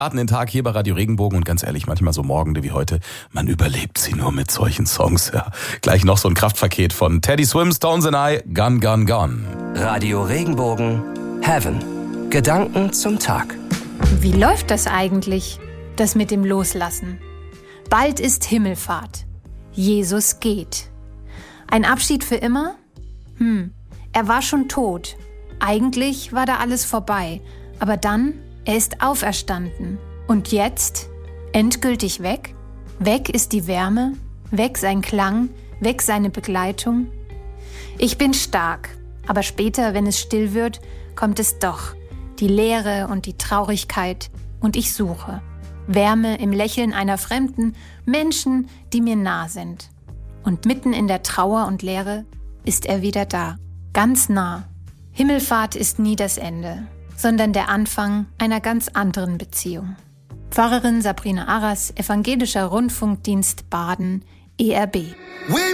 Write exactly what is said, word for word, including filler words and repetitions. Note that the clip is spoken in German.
Starten den Tag hier bei Radio Regenbogen und ganz ehrlich, manchmal so Morgende wie heute, man überlebt sie nur mit solchen Songs. Ja. Gleich noch so ein Kraftpaket von Teddy Swims, Stones and I, Gone, Gone, Gone. Radio Regenbogen, Heaven. Gedanken zum Tag. Wie läuft das eigentlich, das mit dem Loslassen? Bald ist Himmelfahrt. Jesus geht. Ein Abschied für immer? Hm, er war schon tot. Eigentlich war da alles vorbei. Aber dann, er ist auferstanden. Und jetzt? Endgültig weg? Weg ist die Wärme, weg sein Klang, weg seine Begleitung. Ich bin stark, aber später, wenn es still wird, kommt es doch. Die Leere und die Traurigkeit. Und ich suche. Wärme im Lächeln einer Fremden, Menschen, die mir nah sind. Und mitten in der Trauer und Leere ist er wieder da, ganz nah. Himmelfahrt ist nie das Ende, sondern der Anfang einer ganz anderen Beziehung. Pfarrerin Sabrina Arras, Evangelischer Rundfunkdienst Baden, E R B.